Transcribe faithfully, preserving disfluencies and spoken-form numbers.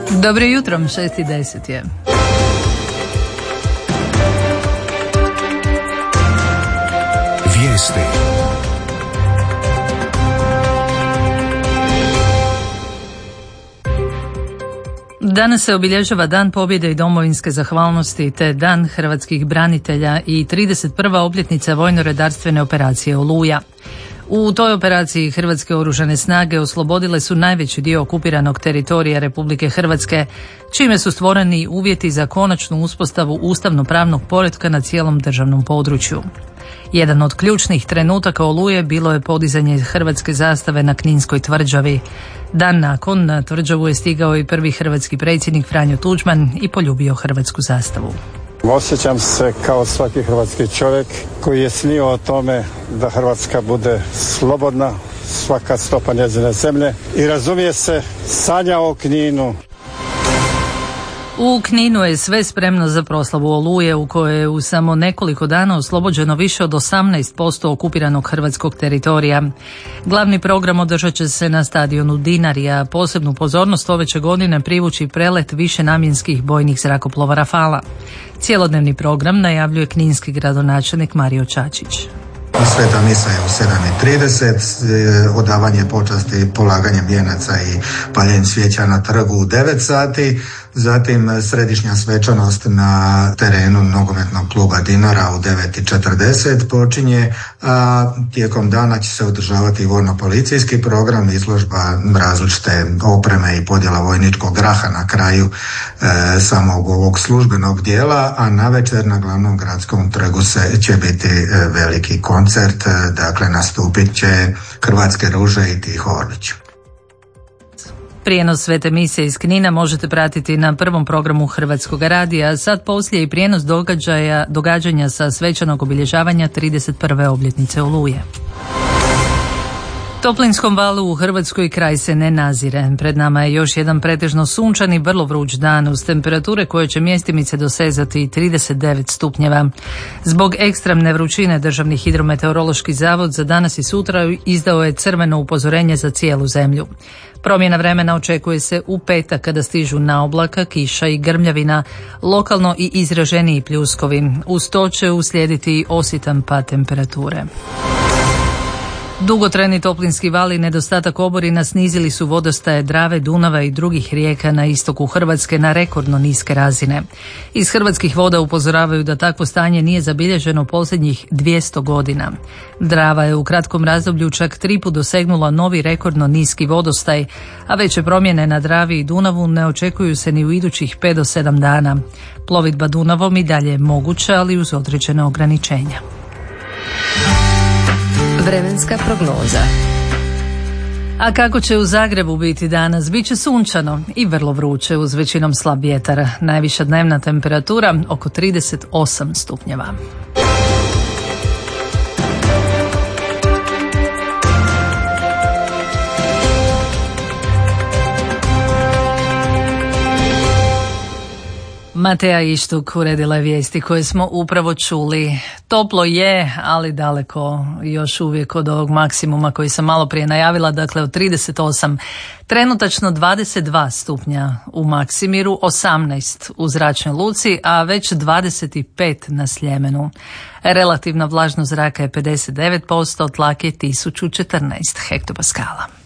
Dobro jutro, šest i deset je. Vijesti. Danas se obilježava Dan pobjede i domovinske zahvalnosti te Dan hrvatskih branitelja i trideset prva obljetnica vojno-redarstvene operacije Oluja. U toj operaciji Hrvatske oružane snage oslobodile su najveći dio okupiranog teritorija Republike Hrvatske, čime su stvoreni uvjeti za konačnu uspostavu ustavno-pravnog poretka na cijelom državnom području. Jedan od ključnih trenutaka Oluje bilo je podizanje hrvatske zastave na Kninskoj tvrđavi. Dan nakon na tvrđavu je stigao i prvi hrvatski predsjednik Franjo Tuđman i poljubio hrvatsku zastavu. Osjećam se kao svaki hrvatski čovjek koji je snio o tome da Hrvatska bude slobodna, svaka stopa njezine zemlje i razumije se, sanja o Kninu. U Kninu je sve spremno za proslavu Oluje u kojoj je u samo nekoliko dana oslobođeno više od osamnaest posto okupiranog hrvatskog teritorija. Glavni program održat će se na stadionu Dinarija. Posebnu pozornost ove će godine privući prelet višenamjenskih bojnih zrakoplova Rafala. Cijelodnevni program najavljuje kninski gradonačelnik Mario Čačić. Sveta misa je u sedam i trideset, odavanje počasti polaganjem vijenaca i paljenjem svijeća na trgu u devet sati, zatim središnja svečanost na terenu nogometnog kluba Dinara u devet i četrdeset počinje, a tijekom dana će se održavati vojno-policijski program, izložba različite opreme i podjela vojničkog graha na kraju e, samog ovog službenog dijela, a navečer na glavnom gradskom trgu se, će biti e, veliki koncert, e, dakle nastupit će Hrvatske ruže i Tiho Orlić. Prijenos svete mise iz Knina možete pratiti na prvom programu Hrvatskog radija, a sad poslije i prijenos događaja, događanja sa svečanog obilježavanja trideset prve obljetnice Oluje. Toplinskom valu u Hrvatskoj kraj se ne nazire. Pred nama je još jedan pretežno sunčan i vrlo vruć dan uz temperature koje će mjestimice dosezati trideset devet stupnjeva. Zbog ekstremne vrućine Državni hidrometeorološki zavod za danas i sutra izdao je crveno upozorenje za cijelu zemlju. Promjena vremena očekuje se u petak kada stižu naoblaka, kiša i grmljavina, lokalno i izraženiji pljuskovi. Uz to će uslijediti osjetan pad temperature. Dugotrajni toplinski val i nedostatak oborina snizili su vodostaje Drave, Dunava i drugih rijeka na istoku Hrvatske na rekordno niske razine. Iz Hrvatskih voda upozoravaju da takvo stanje nije zabilježeno posljednjih dvjesto godina. Drava je u kratkom razdoblju čak tri put dosegnula novi rekordno niski vodostaj, a veće promjene na Dravi i Dunavu ne očekuju se ni u idućih pet do sedam dana. Plovidba Dunavom i dalje je moguća, ali uz određene ograničenja. Vremenska prognoza. A kako će u Zagrebu biti danas? Biće sunčano i vrlo vruće uz većinom slab vjetar. Najviša dnevna temperatura oko trideset osam stupnjeva. Mateja Ištuk uredila je vijesti koje smo upravo čuli. Toplo je, ali daleko još uvijek od ovog maksimuma koji sam malo prije najavila, dakle od trideset osam. Trenutačno dvadeset dva stupnja u Maksimiru, osamnaest u Zračnoj luci, a već dvadeset pet na Sljemenu. Relativna vlažnost zraka je pedeset devet posto, tlak je tisuću četrnaest hektopaskala.